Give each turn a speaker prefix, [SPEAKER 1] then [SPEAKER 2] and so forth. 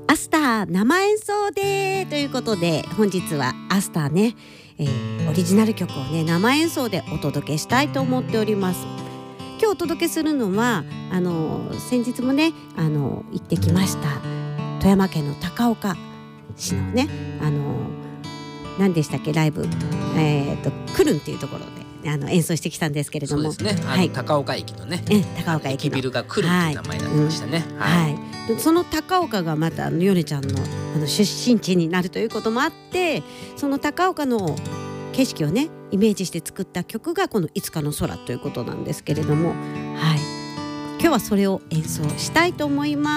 [SPEAKER 1] アスター生演奏でということで、本日はアスターね、オリジナル曲をね生演奏でお届けしたいと思っております。今日お届けするのは先日もね行ってきました富山県の高岡市のね何でしたっけライブクルンっていうところで演奏してきたんですけれども、
[SPEAKER 2] そうですね、
[SPEAKER 1] はい、
[SPEAKER 2] 高岡駅のね、
[SPEAKER 1] 高岡駅の
[SPEAKER 2] 駅ビルがクルンっていう名前になってましたね。
[SPEAKER 1] はい、その高岡がまたヨネちゃんの出身地になるということもあって、その高岡の景色をねイメージして作った曲がこのいつかの空ということなんですけれども、はい、今日はそれを演奏したいと思います。